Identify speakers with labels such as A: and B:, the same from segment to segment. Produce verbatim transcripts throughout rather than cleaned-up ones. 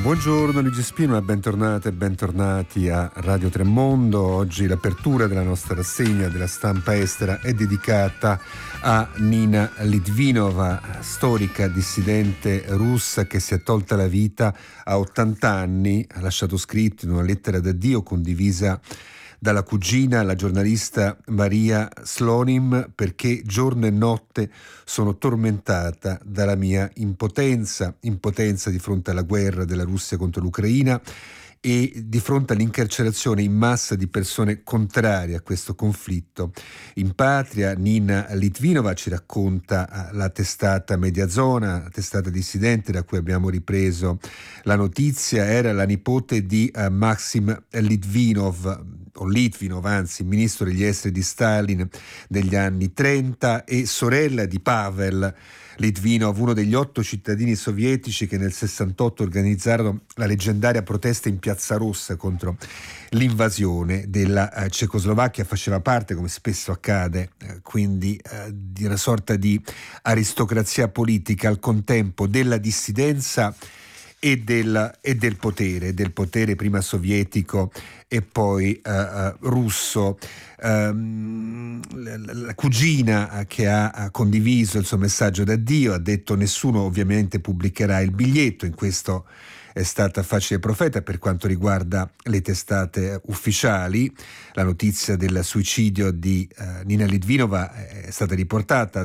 A: Buongiorno Luigi Spino e bentornate e bentornati a Radio Tremondo. Oggi l'apertura della nostra rassegna della stampa estera è dedicata a Nina Litvinova, storica dissidente russa che si è tolta la vita a ottanta anni. Ha lasciato scritto in una lettera d'addio condivisa dalla cugina, la giornalista Maria Slonim: perché giorno e notte sono tormentata dalla mia impotenza, impotenza di fronte alla guerra della Russia contro l'Ucraina e di fronte all'incarcerazione in massa di persone contrarie a questo conflitto. In patria, Nina Litvinova, ci racconta la testata Mediazona, la testata dissidente da cui abbiamo ripreso la notizia, era la nipote di uh, Maxim Litvinov, o Litvinov, anzi, ministro degli esteri di Stalin negli anni trenta, e sorella di Pavel Litvinov, uno degli otto cittadini sovietici che nel sessantotto organizzarono la leggendaria protesta in Piazza Rossa contro l'invasione della uh, Cecoslovacchia. Faceva parte, come spesso accade, uh, quindi uh, di una sorta di aristocrazia politica, al contempo della dissidenza e del, e del potere, del potere prima sovietico e poi uh, uh, russo. Um, la, la cugina che ha condiviso il suo messaggio d'addio ha detto: nessuno ovviamente pubblicherà il biglietto. In questo è stata facile profeta per quanto riguarda le testate ufficiali. La notizia del suicidio di uh, Nina Litvinova è stata riportata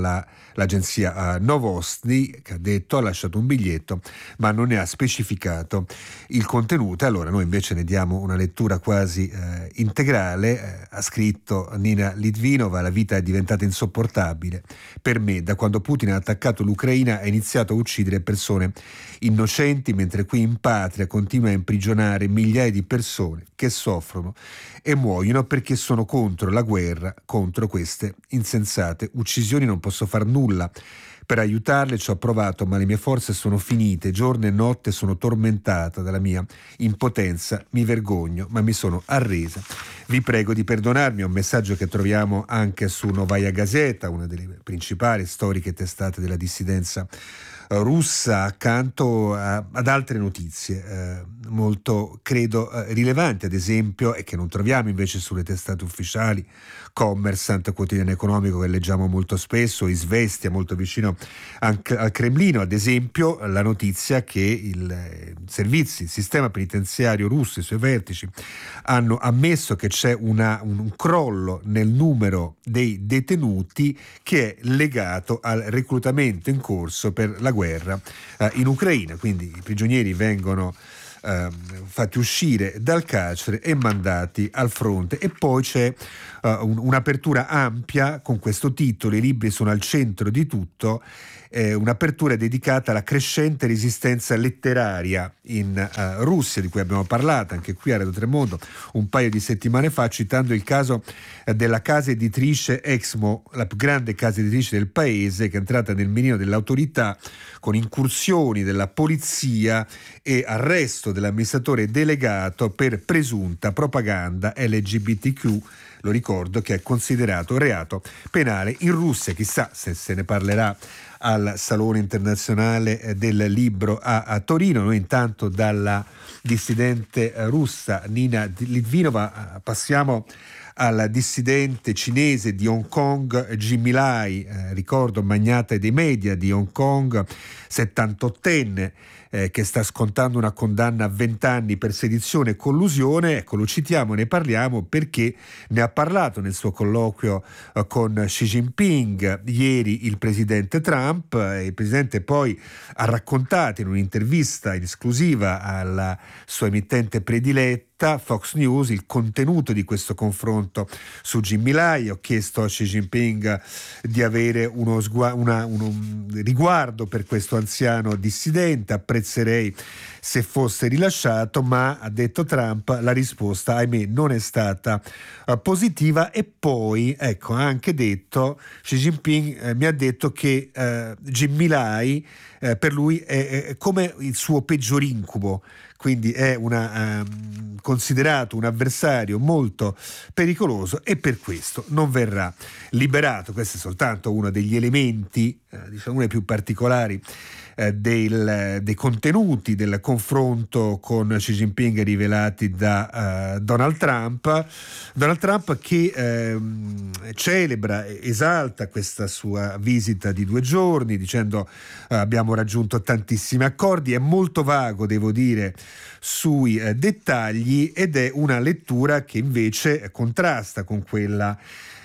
A: dall'agenzia uh, Novosti, che ha detto ha lasciato un biglietto ma non ne ha specificato il contenuto. Allora noi invece ne diamo una lettura quasi uh, integrale. Uh, ha scritto Nina Litvinova: la vita è diventata insopportabile per me. Da quando Putin ha attaccato l'Ucraina ha iniziato a uccidere persone innocenti, mentre qui in patria continua a imprigionare migliaia di persone che soffrono e muoiono perché sono contro la guerra, contro queste insensate uccisioni. Non posso far nulla per aiutarle, ci ho provato ma le mie forze sono finite, giorno e notte sono tormentata dalla mia impotenza, mi vergogno ma mi sono arresa. Vi prego di perdonarmi. È un messaggio che troviamo anche su Novaya Gazeta, una delle principali storiche testate della dissidenza russa, accanto a, ad altre notizie eh, molto, credo, eh, rilevanti, ad esempio, e che non troviamo invece sulle testate ufficiali, Kommersant, quotidiano economico che leggiamo molto spesso, Izvestia, molto vicino anche al Cremlino, ad esempio, la notizia che il eh, servizi, il sistema penitenziario russo e i suoi vertici hanno ammesso che c'è una, un, un crollo nel numero dei detenuti che è legato al reclutamento in corso per la guerra eh, in Ucraina. Quindi i prigionieri vengono eh, fatti uscire dal carcere e mandati al fronte. E poi c'è eh, un, un'apertura ampia con questo titolo: i libri sono al centro di tutto. Eh, un'apertura dedicata alla crescente resistenza letteraria in uh, Russia, di cui abbiamo parlato anche qui a Radio Tremondo un paio di settimane fa, citando il caso eh, della casa editrice Exmo, la più grande casa editrice del paese, che è entrata nel mirino delle autorità con incursioni della polizia e arresto dell'amministratore delegato per presunta propaganda L G B T Q. Lo ricordo che è considerato reato penale in Russia. Chissà se se ne parlerà al Salone Internazionale del Libro a, a Torino. Noi intanto dalla dissidente russa Nina Litvinova passiamo alla dissidente cinese di Hong Kong Jimmy Lai, eh, ricordo magnate dei media di Hong Kong, settantottenne, eh, che sta scontando una condanna a venti anni per sedizione e collusione. Ecco, lo citiamo, ne parliamo perché ne ha parlato nel suo colloquio eh, con Xi Jinping ieri il presidente Trump. E il presidente poi ha raccontato in un'intervista in esclusiva alla sua emittente prediletta Fox News il contenuto di questo confronto su Jimmy Lai. Ho chiesto a Xi Jinping di avere uno, sgua- una, uno riguardo per questo anziano dissidente, apprezzerei se fosse rilasciato, ma ha detto Trump la risposta ahimè non è stata uh, positiva. E poi ecco, ha anche detto Xi Jinping eh, mi ha detto che uh, Jimmy Lai eh, per lui è, è come il suo peggior incubo, quindi è una, um, considerato un avversario molto pericoloso e per questo non verrà liberato. Questo è soltanto uno degli elementi, eh, diciamo uno dei più particolari eh, del, dei contenuti del confronto con Xi Jinping rivelati da uh, Donald Trump. Donald Trump che eh, celebra, esalta questa sua visita di due giorni dicendo uh, abbiamo raggiunto tantissimi accordi, è molto vago, devo dire, sui eh, dettagli, ed è una lettura che invece contrasta con quella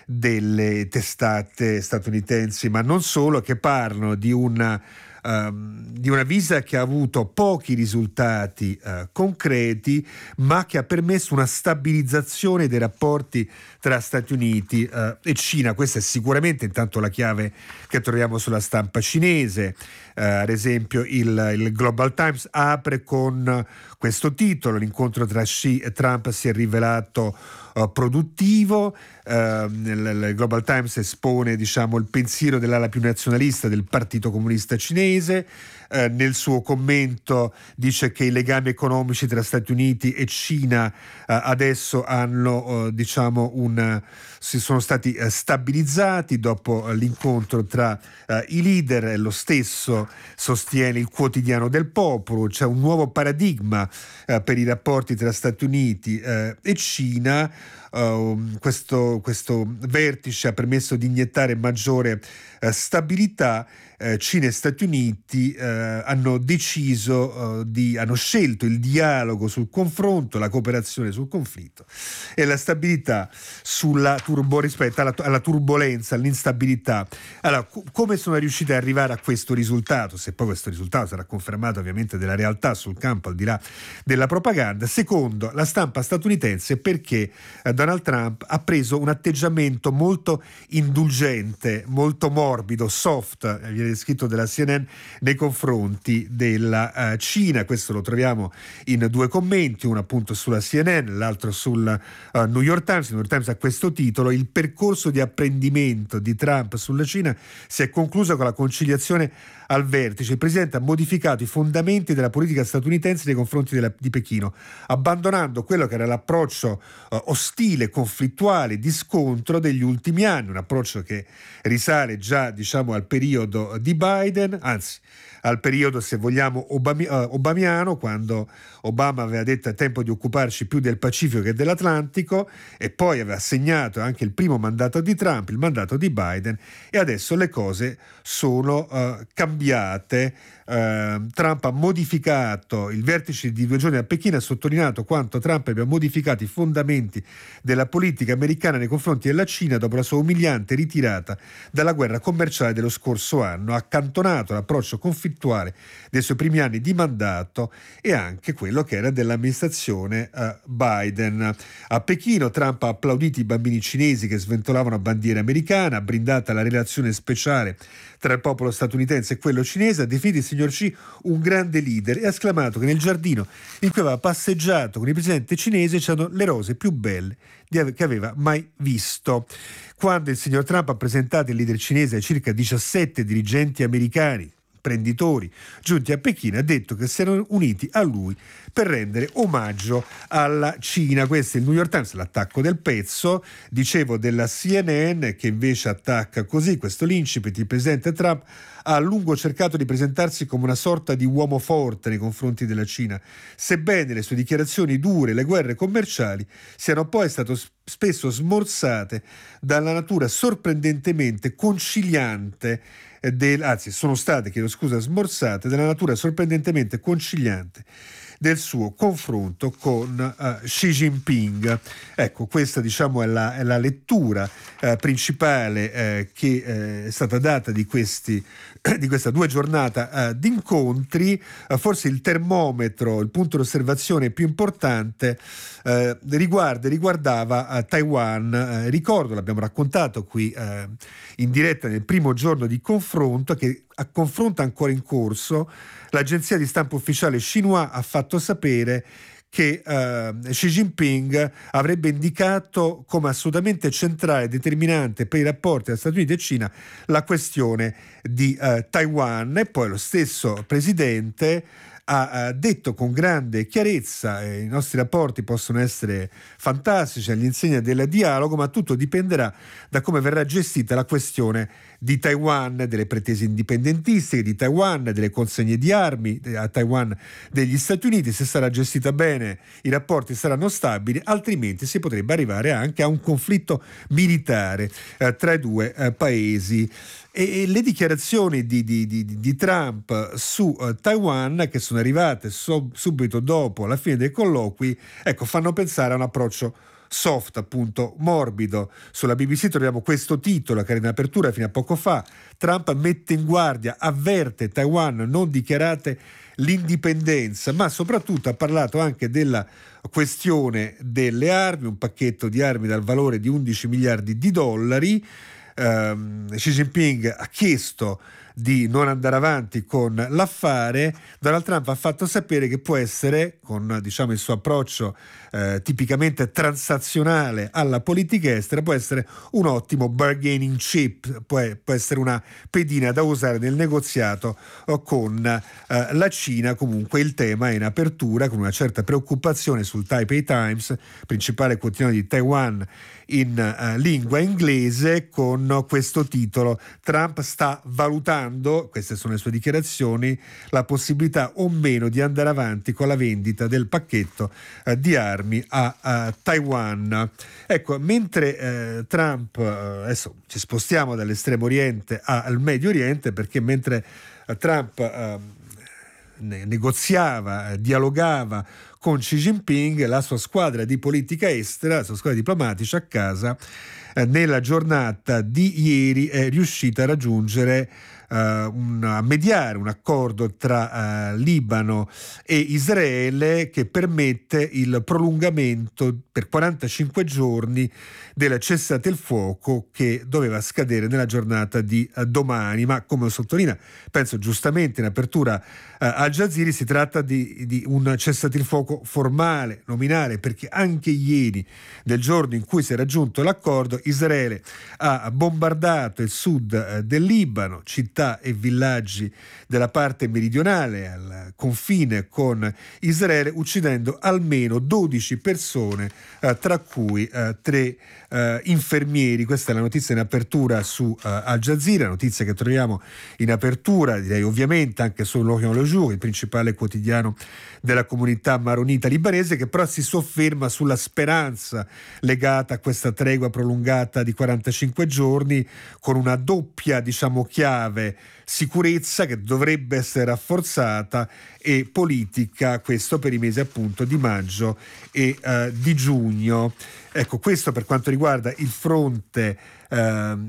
A: delle testate statunitensi, ma non solo, che parlano di una, um, di una visita che ha avuto pochi risultati uh, concreti, ma che ha permesso una stabilizzazione dei rapporti tra Stati Uniti uh, e Cina. Questa è sicuramente intanto la chiave che troviamo sulla stampa cinese. Uh, ad esempio il, il Global Times apre con questo titolo: l'incontro tra Xi e Trump si è rivelato uh, produttivo. Uh, il, il Global Times espone, diciamo, il pensiero dell'ala più nazionalista del Partito Comunista Cinese. Uh, nel suo commento dice che i legami economici tra Stati Uniti e Cina uh, adesso hanno uh, diciamo un si sono stati uh, stabilizzati dopo uh, l'incontro tra uh, i leader. Lo stesso sostiene il Quotidiano del Popolo: c'è un nuovo paradigma uh, per i rapporti tra Stati Uniti uh, e Cina. Uh, questo, questo vertice ha permesso di iniettare maggiore uh, stabilità. Uh, Cina e Stati Uniti uh, hanno deciso uh, di hanno scelto il dialogo sul confronto, la cooperazione sul conflitto e la stabilità sulla turbo, rispetto alla, alla turbolenza, all'instabilità. Allora, co- come sono riusciti ad arrivare a questo risultato? Se poi questo risultato sarà confermato ovviamente della realtà sul campo, al di là della propaganda. Secondo la stampa statunitense, perché uh, Donald Trump ha preso un atteggiamento molto indulgente, molto morbido, soft, viene descritto della C N N, nei confronti della uh, Cina. Questo lo troviamo in due commenti, uno appunto sulla C N N, l'altro sul uh, New York Times. Il New York Times ha questo titolo: il percorso di apprendimento di Trump sulla Cina si è concluso con la conciliazione al vertice. Il presidente ha modificato i fondamenti della politica statunitense nei confronti della, di Pechino, abbandonando quello che era l'approccio uh, ostile, conflittuale, di scontro degli ultimi anni, un approccio che risale già, diciamo, al periodo di Biden, anzi al periodo, se vogliamo, obami, uh, obamiano, quando Obama aveva detto è tempo di occuparci più del Pacifico che dell'Atlantico, e poi aveva segnato anche il primo mandato di Trump, il mandato di Biden, e adesso le cose sono uh, cambiate. Uh, Trump ha modificato il vertice di due giorni a Pechino, ha sottolineato quanto Trump abbia modificato i fondamenti della politica americana nei confronti della Cina dopo la sua umiliante ritirata dalla guerra commerciale dello scorso anno. Ha accantonato l'approccio conflittuale dei suoi primi anni di mandato e anche quello che era dell'amministrazione uh, Biden. A Pechino Trump ha applaudito i bambini cinesi che sventolavano a bandiera americana, ha brindato la relazione speciale tra il popolo statunitense e quello cinese, ha definito il signor Xi un grande leader e ha esclamato che nel giardino in cui aveva passeggiato con il presidente cinese c'erano le rose più belle che aveva mai visto. Quando il signor Trump ha presentato il leader cinese a circa diciassette dirigenti americani, imprenditori giunti a Pechino, ha detto che si erano uniti a lui per rendere omaggio alla Cina. Questo è il New York Times, l'attacco del pezzo, dicevo, della C N N, che invece attacca così questo l'incipit: il presidente Trump ha a lungo cercato di presentarsi come una sorta di uomo forte nei confronti della Cina, sebbene le sue dichiarazioni dure e le guerre commerciali siano poi state spesso smorzate dalla natura sorprendentemente conciliante del, anzi sono state, chiedo scusa, smorzate dalla natura sorprendentemente conciliante del suo confronto con uh, Xi Jinping. Ecco, questa, diciamo, è la, è la lettura uh, principale uh, che uh, è stata data di questi di questa due giornata uh, di incontri. Uh, forse il termometro, il punto di osservazione più importante uh, riguarda, riguardava uh, Taiwan. Uh, ricordo, l'abbiamo raccontato qui uh, in diretta nel primo giorno di confronto, che a confronto ancora in corso l'agenzia di stampa ufficiale Xinhua ha fatto sapere che uh, Xi Jinping avrebbe indicato come assolutamente centrale e determinante per i rapporti tra Stati Uniti e Cina la questione di uh, Taiwan, e poi lo stesso presidente ha detto con grande chiarezza eh, i nostri rapporti possono essere fantastici all'insegna del dialogo, ma tutto dipenderà da come verrà gestita la questione di Taiwan, delle pretese indipendentistiche di Taiwan, delle consegne di armi a Taiwan degli Stati Uniti. Se sarà gestita bene i rapporti saranno stabili, altrimenti si potrebbe arrivare anche a un conflitto militare eh, tra i due eh, paesi. E, e le dichiarazioni di, di, di, di Trump su uh, Taiwan, che sono arrivate so, subito dopo la fine dei colloqui, ecco, fanno pensare a un approccio soft, appunto morbido. Sulla B B C troviamo questo titolo che era in apertura fino a poco fa: Trump mette in guardia, avverte Taiwan, non dichiarate l'indipendenza, ma soprattutto ha parlato anche della questione delle armi, un pacchetto di armi dal valore di undici miliardi di dollari. Uh, Xi Jinping ha chiesto di non andare avanti con l'affare. Donald Trump ha fatto sapere che può essere, con diciamo il suo approccio eh, tipicamente transazionale alla politica estera, può essere un ottimo bargaining chip, può, può essere una pedina da usare nel negoziato con eh, la Cina. Comunque il tema è in apertura, con una certa preoccupazione sul Taipei Times, principale quotidiano di Taiwan in uh, lingua inglese, con questo titolo: Trump sta valutando, queste sono le sue dichiarazioni, la possibilità o meno di andare avanti con la vendita del pacchetto uh, di armi a, a Taiwan. Ecco, mentre eh, Trump, eh, adesso ci spostiamo dall'estremo oriente al Medio Oriente, perché mentre eh, Trump eh, negoziava, eh, dialogava con Xi Jinping, la sua squadra di politica estera, la sua squadra diplomatica a casa, eh, nella giornata di ieri è riuscita a raggiungere, uh, un, a mediare un accordo tra uh, Libano e Israele che permette il prolungamento per quarantacinque giorni del cessate il fuoco che doveva scadere nella giornata di uh, domani. Ma come lo sottolinea, penso giustamente in apertura uh, Al Jazeera, si tratta di, di un cessate il fuoco formale, nominale, perché anche ieri, del giorno in cui si è raggiunto l'accordo, Israele ha bombardato il sud uh, del Libano, città e villaggi della parte meridionale al confine con Israele, uccidendo almeno dodici persone, uh, tra cui uh, tre Uh, infermieri. Questa è la notizia in apertura su uh, Al Jazeera, notizia che troviamo in apertura, direi ovviamente anche su L'Orient le Jour, il principale quotidiano della comunità maronita libanese, che però si sofferma sulla speranza legata a questa tregua prolungata di quarantacinque giorni, con una doppia, diciamo, chiave: sicurezza, che dovrebbe essere rafforzata, e politica, questo per i mesi appunto di maggio e uh, di giugno. Ecco, questo per quanto riguarda il fronte eh,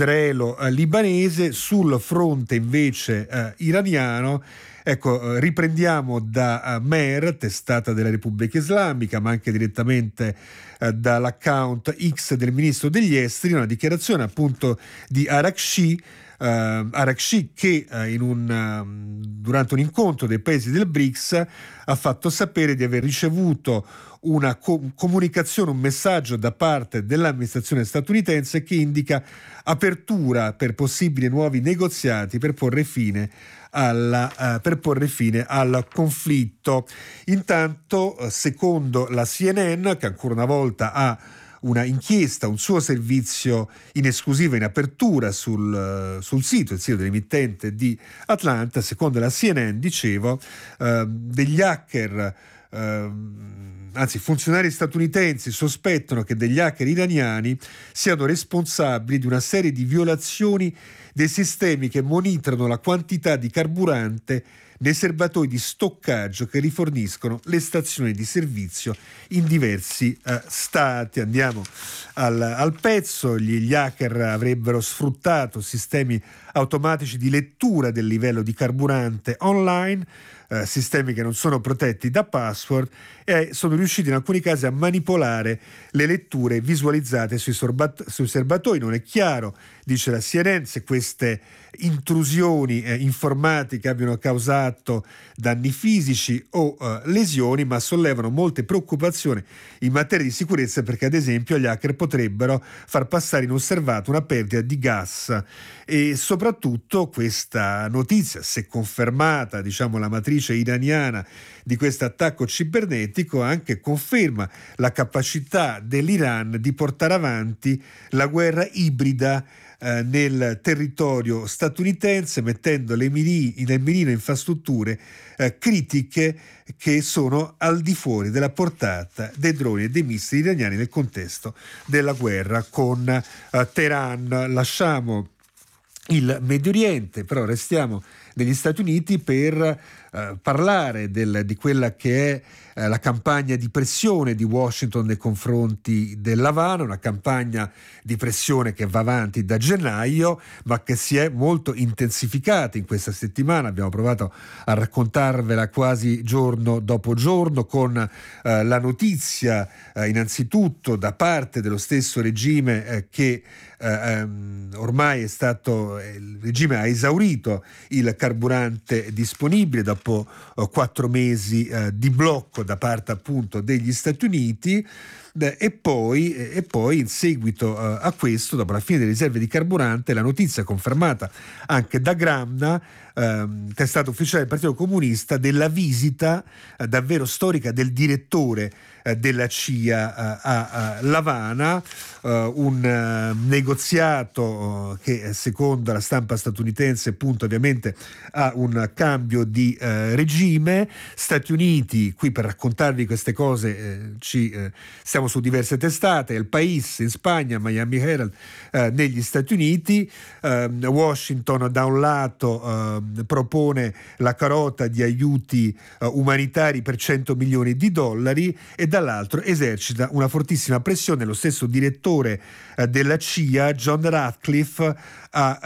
A: israelo-libanese. Sul fronte invece eh, iraniano, ecco, eh, riprendiamo da uh, Mer, testata della Repubblica Islamica, ma anche direttamente eh, dall'account X del ministro degli esteri, una dichiarazione appunto di Araghchi, Uh, Araghchi che uh, in un, uh, durante un incontro dei paesi del B R I C S ha fatto sapere di aver ricevuto una co- comunicazione, un messaggio da parte dell'amministrazione statunitense che indica apertura per possibili nuovi negoziati per porre fine alla, uh, per porre fine al conflitto. Intanto, uh, secondo la C N N, che ancora una volta ha una inchiesta, un suo servizio in esclusiva in apertura sul, sul sito, il sito dell'emittente di Atlanta, secondo la C N N, dicevo, eh, degli hacker, eh, anzi funzionari statunitensi sospettano che degli hacker iraniani siano responsabili di una serie di violazioni dei sistemi che monitorano la quantità di carburante nei serbatoi di stoccaggio che riforniscono le stazioni di servizio in diversi uh, stati. Andiamo al, al pezzo. Gli, gli hacker avrebbero sfruttato sistemi automatici di lettura del livello di carburante online, Uh, sistemi che non sono protetti da password, e sono riusciti in alcuni casi a manipolare le letture visualizzate sui, sorbat- sui serbatoi. Non è chiaro dice la C N N, se queste intrusioni eh, informatiche abbiano causato danni fisici o eh, lesioni, ma sollevano molte preoccupazioni in materia di sicurezza, perché ad esempio gli hacker potrebbero far passare inosservato una perdita di gas. E soprattutto questa notizia, se confermata, diciamo la matrice iraniana di questo attacco cibernetico, anche conferma la capacità dell'Iran di portare avanti la guerra ibrida eh, nel territorio statunitense, mettendo le miri- nel mirino infrastrutture eh, critiche che sono al di fuori della portata dei droni e dei missili iraniani nel contesto della guerra con eh, Teheran. Lasciamo il Medio Oriente, però restiamo negli Stati Uniti per eh, parlare del, di quella che è eh, la campagna di pressione di Washington nei confronti dell'Havana, una campagna di pressione che va avanti da gennaio, ma che si è molto intensificata in questa settimana. Abbiamo provato a raccontarvela quasi giorno dopo giorno, con eh, la notizia eh, innanzitutto da parte dello stesso regime eh, che eh, ormai è stato, il regime ha esaurito il carburante disponibile dopo eh, quattro mesi eh, di blocco da parte appunto degli Stati Uniti. E poi, e poi in seguito uh, a questo, dopo la fine delle riserve di carburante, la notizia confermata anche da Gramna, uh, testata ufficiale del Partito Comunista, della visita uh, davvero storica del direttore uh, della C I A uh, a uh, L'Havana, uh, un uh, negoziato uh, che secondo la stampa statunitense punta ovviamente a un cambio di uh, regime. Stati Uniti, qui per raccontarvi queste cose eh, ci eh, stiamo su diverse testate: El País in Spagna, Miami Herald eh, negli Stati Uniti. eh, Washington da un lato eh, propone la carota di aiuti eh, umanitari per cento milioni di dollari e dall'altro esercita una fortissima pressione. Lo stesso direttore eh, della C I A, John Ratcliffe, ha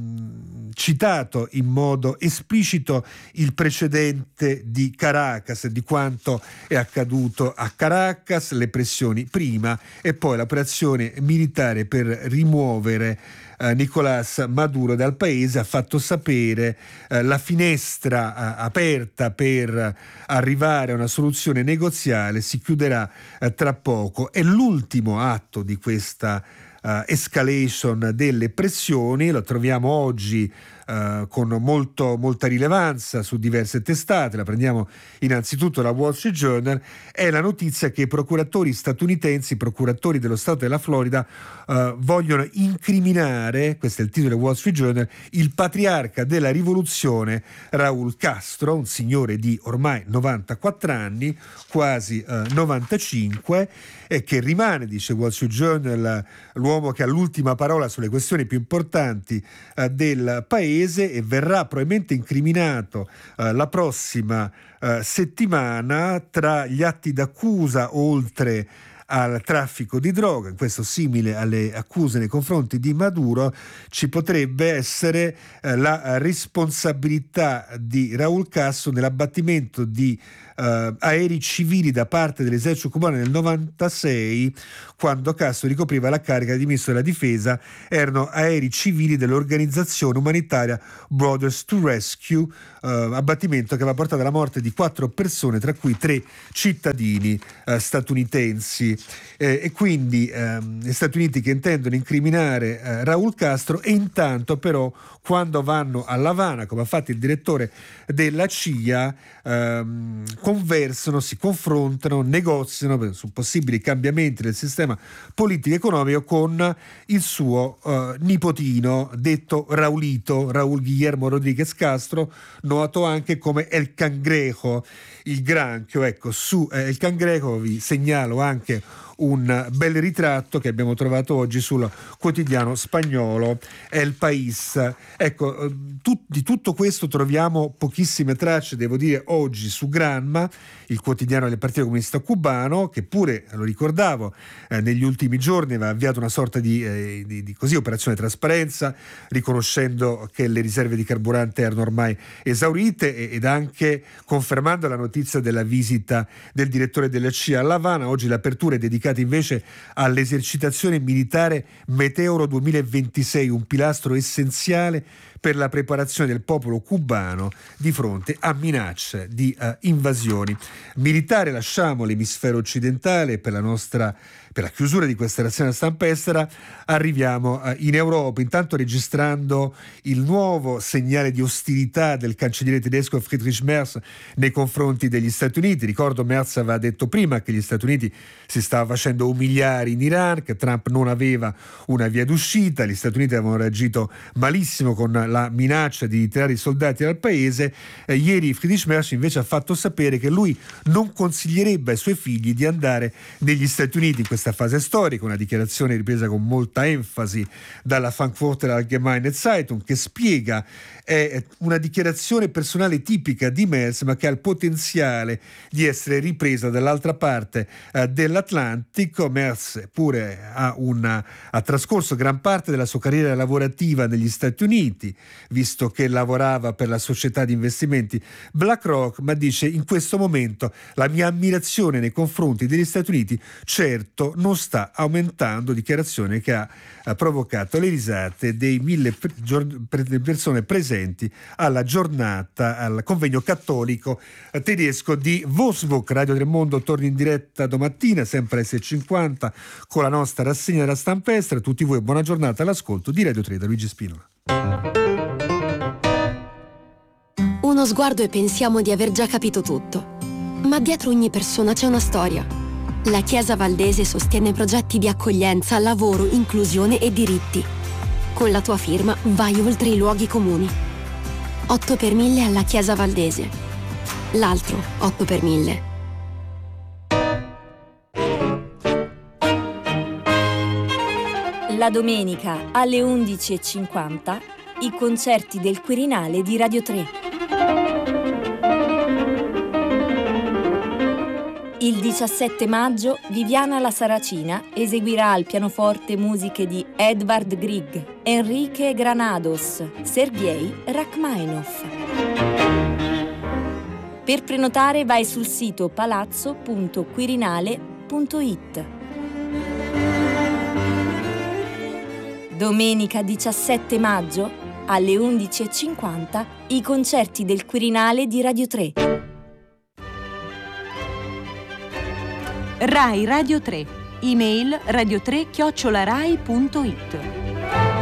A: ehm, citato in modo esplicito il precedente di Caracas, di quanto è accaduto a Caracas, le pressioni prima e poi l'operazione militare per rimuovere eh, Nicolás Maduro dal paese. Ha fatto sapere eh, la finestra eh, aperta per arrivare a una soluzione negoziale si chiuderà eh, tra poco. È l'ultimo atto di questa Uh, escalation delle pressioni, lo troviamo oggi uh, con molto, molta rilevanza su diverse testate. La prendiamo innanzitutto da Wall Street Journal. È la notizia che i procuratori statunitensi, i procuratori dello Stato della Florida, uh, vogliono incriminare, questo è il titolo del Wall Street Journal, il patriarca della rivoluzione Raúl Castro, un signore di ormai novantaquattro anni, quasi uh, novantacinque, e che rimane, dice Wall Street Journal, l'uomo che ha l'ultima parola sulle questioni più importanti uh, del paese, e verrà probabilmente incriminato uh, la prossima uh, settimana tra gli atti d'accusa, oltre al traffico di droga, in questo simile alle accuse nei confronti di Maduro, ci potrebbe essere eh, la responsabilità di Raúl Castro nell'abbattimento di eh, aerei civili da parte dell'esercito cubano nel novantasei, quando Castro ricopriva la carica di ministro della difesa. Erano aerei civili dell'organizzazione umanitaria Brothers to Rescue, eh, abbattimento che aveva portato alla morte di quattro persone, tra cui tre cittadini eh, statunitensi. Eh, e quindi ehm, gli Stati Uniti che intendono incriminare eh, Raúl Castro, e intanto però quando vanno a L'Havana, come ha fatto il direttore della C I A, ehm, conversano, si confrontano, negoziano su possibili cambiamenti del sistema politico economico con il suo eh, nipotino, detto Raulito, Raúl Guillermo Rodríguez Castro, noto anche come El Cangrejo, il granchio. Ecco, su eh, El Cangrejo vi segnalo anche un bel ritratto che abbiamo trovato oggi sul quotidiano spagnolo El País. Ecco, tut, di tutto questo troviamo pochissime tracce, devo dire, oggi su Granma, il quotidiano del Partito Comunista Cubano, che pure, lo ricordavo, eh, negli ultimi giorni aveva avviato una sorta di, eh, di, di così operazione trasparenza, riconoscendo che le riserve di carburante erano ormai esaurite, e, ed anche confermando la notizia della visita del direttore della C I A a L'Havana. Oggi l'apertura è dedicata dedicata invece all'esercitazione militare Meteoro duemilaventisei, un pilastro essenziale per la preparazione del popolo cubano di fronte a minacce di uh, invasioni militari. Lasciamo l'emisfero occidentale per la nostra per la chiusura di questa rassegna stampa estera, arriviamo uh, in Europa, intanto registrando il nuovo segnale di ostilità del cancelliere tedesco Friedrich Merz nei confronti degli Stati Uniti. Ricordo, Merz aveva detto prima che gli Stati Uniti si stava facendo umiliare in Iran, che Trump non aveva una via d'uscita, gli Stati Uniti avevano reagito malissimo con la minaccia di ritirare i soldati dal paese. Eh, ieri Friedrich Merz invece ha fatto sapere che lui non consiglierebbe ai suoi figli di andare negli Stati Uniti in questa fase storica, una dichiarazione ripresa con molta enfasi dalla Frankfurter Allgemeine Zeitung, che spiega è una dichiarazione personale tipica di Merz, ma che ha il potenziale di essere ripresa dall'altra parte eh, dell'Atlantico. Merz pure ha, una, ha trascorso gran parte della sua carriera lavorativa negli Stati Uniti, visto che lavorava per la società di investimenti BlackRock, ma dice: in questo momento la mia ammirazione nei confronti degli Stati Uniti certo non sta aumentando, dichiarazione che ha, ha provocato le risate dei mille per, per persone presenti alla giornata, al convegno cattolico tedesco di Wolfsburg. Radio Tremondo torna in diretta domattina, sempre alle sei e cinquanta, con la nostra rassegna della stampa estera. A tutti voi buona giornata all'ascolto di Radio tre da Luigi Spinola.
B: Uno sguardo e pensiamo di aver già capito tutto, ma dietro ogni persona c'è una storia. La Chiesa Valdese sostiene progetti di accoglienza, lavoro, inclusione e diritti. Con la tua firma vai oltre i luoghi comuni. otto per mille alla Chiesa Valdese. L'altro otto per mille.
C: La domenica alle undici e cinquanta i concerti del Quirinale di Radio tre. Il diciassette maggio Viviana la Saracina eseguirà al pianoforte musiche di Edvard Grieg, Enrique Granados, Sergei Rachmaninoff. Per prenotare vai sul sito palazzo punto quirinale punto it. Domenica diciassette maggio alle undici e cinquanta i concerti del Quirinale di Radio tre.
D: Rai Radio tre. Email radio tre chiocciola rai punto it.